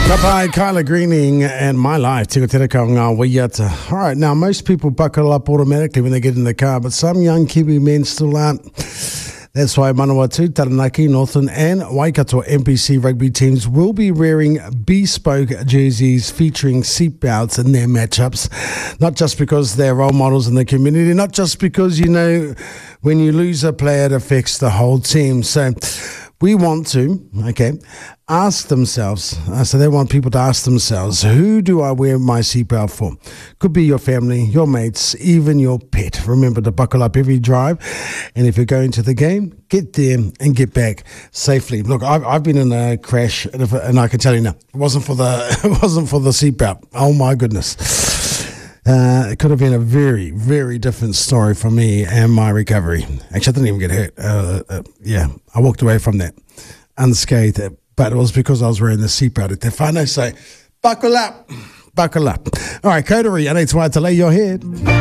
Kapai, Kyla Greening, and My Life. Tiko te reka o ngā waiata. All right, now most people buckle up automatically when they get in the car, but some young Kiwi men still aren't. That's why Manawatu, Taranaki, Northern and Waikato NPC rugby teams will be wearing bespoke jerseys featuring seatbelts in their matchups. Not just because they're role models in the community, not just because, you know, when you lose a player, it affects the whole team. So we want to, ask themselves, so they want people to ask themselves, who do I wear my seatbelt for? Could be your family, your mates, even your pet. Remember to buckle up every drive, and if you're going to the game, get there and get back safely. Look, I've been in a crash, and I can tell you now, it wasn't for the seatbelt. Oh my goodness. It could have been a very, very different story for me and my recovery. Actually, I didn't even get hurt. I walked away from that unscathed, but it was because I was wearing the seatbelt at the whānau. So, buckle up. All right, Kodori, I need to lay your head.